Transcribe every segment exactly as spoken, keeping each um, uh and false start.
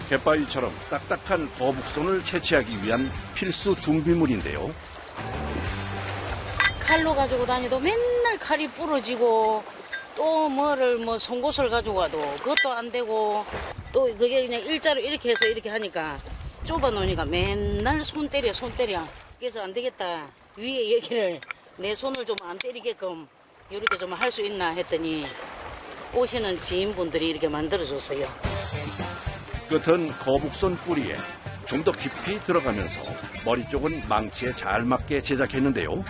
갯바위처럼 딱딱한 거북손을 채취하기 위한 필수 준비물인데요. 칼로 가지고 다니도 맨날 칼이 부러지고 또 뭐를 뭐 송곳을 가지고 와도 그것도 안 되고 또 그게 그냥 일자로 이렇게 해서 이렇게 하니까 좁아 놓으니까 맨날 손 때려 손 때려. 그래서 안 되겠다. 위에 여기를 내 손을 좀 안 때리게끔 이렇게 좀 할 수 있나 했더니 오시는 지인분들이 이렇게 만들어줬어요. 끝은 거북손 뿌리에 좀 더 깊이 들어가면서 머리 쪽은 망치에 잘 맞게 제작했는데요.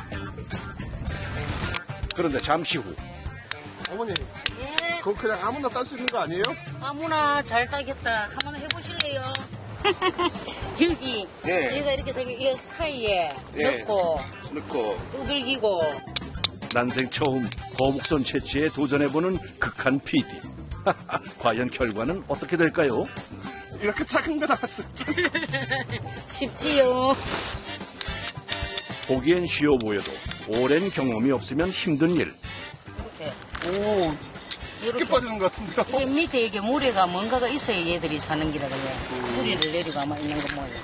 그런데 잠시 후 어머니, 예, 그거 그냥 아무나 딸 수 있는 거 아니에요? 아무나 잘 따겠다. 한번 해보실래요? 여기, 예. 여기가 이렇게 저기 이 사이에 예. 넣고 넣고. 두들기고. 난생 처음 거북손 채취에 도전해보는 극한 피디. 과연 결과는 어떻게 될까요? 이렇게 작은 거 나왔어. 쉽지요. 보기엔 쉬워 보여도 오랜 경험이 없으면 힘든 일. 이렇게. 오, 쉽게 이렇게. 빠지는 것 같은데요? 이게 밑에 이게 모래가 뭔가가 있어야 얘들이 사는 기라 그래. 뿌리를 내리고 아마 있는 거 뭐예요.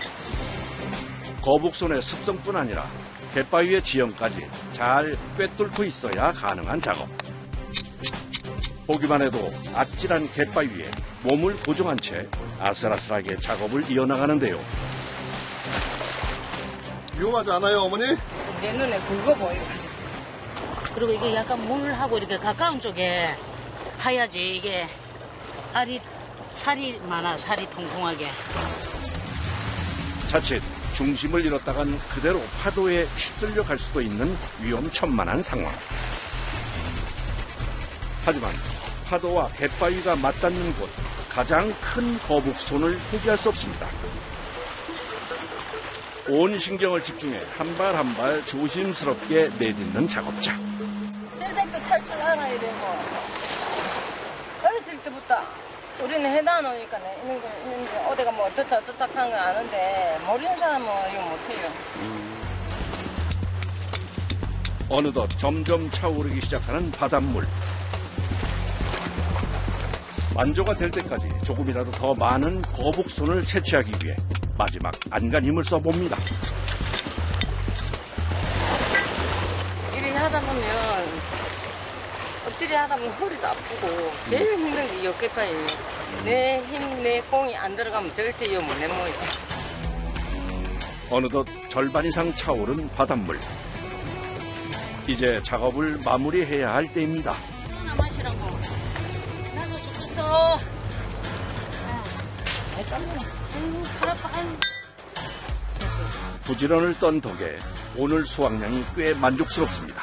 거북손의 습성뿐 아니라 갯바위의 지형까지 잘 꿰뚫고 있어야 가능한 작업. 보기만 해도 아찔한 갯바위에 몸을 고정한 채 아슬아슬하게 작업을 이어나가는데요. 위험하지 않아요, 어머니? 내 눈에 굵어 보여. 그리고 이게 약간 물하고 이렇게 가까운 쪽에 파야지 이게 알이 살이 많아, 살이 통통하게. 자칫 중심을 잃었다간 그대로 파도에 휩쓸려 갈 수도 있는 위험천만한 상황. 하지만 파도와 갯바위가 맞닿는 곳, 가장 큰 거북손을 포기할 수 없습니다. 온 신경을 집중해 한 발 한 발 조심스럽게 내딛는 작업자. 셀백도 탈 줄 알아야 되고 어렸을 때부터 우리는 해다 놓으니까 있는 거 있는데 어디가 뭐 어떻다 어떻다 하는 거 아는데 모르는 사람은 이거 못해요. 어느덧 점점 차오르기 시작하는 바닷물. 만조가 될 때까지 조금이라도 더 많은 거북손을 채취하기 위해 마지막 안간 힘을 써봅니다. 일을 하다 보면 엎드려 하다 보면 허리도 아프고 제일 힘든 게 어깨파예요. 내 힘, 내 공이 안 들어가면 절대 이거 못 내모요. 어느덧 절반 이상 차오른 바닷물. 이제 작업을 마무리해야 할 때입니다. 하나 마시라고. 나도 죽었어. 아이, 땀나. 아이고, 팔 아파. 아이고. 부지런을 떤 덕에 오늘 수확량이 꽤 만족스럽습니다.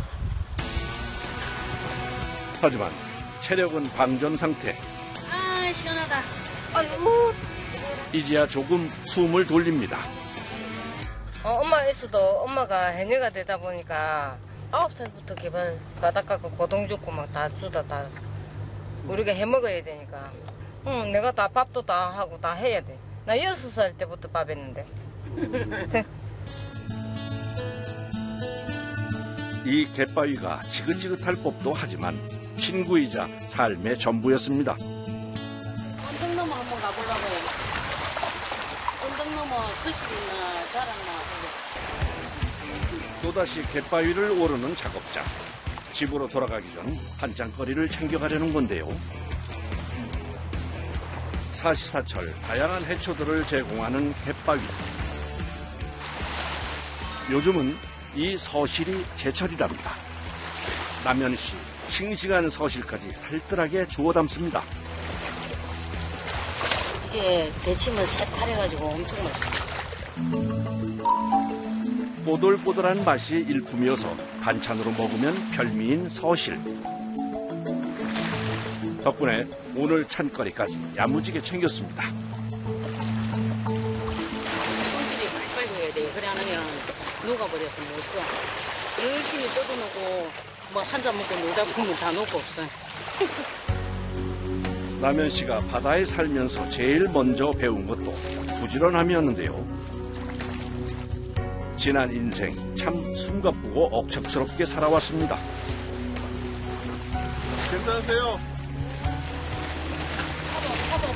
하지만 체력은 방전 상태. 아, 시원하다. 아이고. 이제야 조금 숨을 돌립니다. 어, 엄마에서도 엄마가 해녀가 되다 보니까 아홉 살부터 개발 바닷가고 고동 죽고 막 다 주다 다 우리가 해 먹어야 되니까. 응, 내가 다 밥도 다 하고 다 해야 돼. 나 여섯 살 때부터 밥 했는데. 이 갯바위가 지긋지긋할 법도 하지만 친구이자 삶의 전부였습니다. 언덕 넘어 한번 가보려고요. 언덕 넘어 서실이나 자랐나. 또다시 갯바위를 오르는 작업자. 집으로 돌아가기 전 한창거리를 챙겨가려는 건데요. 사시사철 다양한 해초들을 제공하는 갯바위. 요즘은 이 서실이 제철이랍니다. 남현씨 싱싱한 서실까지 살뜰하게 주워 담습니다. 이게 데치면 새파래가지고 엄청 맛있어. 뽀들뽀들한 맛이 일품이어서 반찬으로 먹으면 별미인 서실. 덕분에 오늘 찬거리까지 야무지게 챙겼습니다. 손질이 빨리빨리 해야 돼. 그래 안 하면 녹아버려서 못 써. 열심히 뜯어놓고 뭐 한 잔 먹고 놀다 보면 다 녹고 없어. 남현 씨가 바다에 살면서 제일 먼저 배운 것도 부지런함이었는데요. 지난 인생 참 숨가쁘고 억척스럽게 살아왔습니다. 괜찮으세요?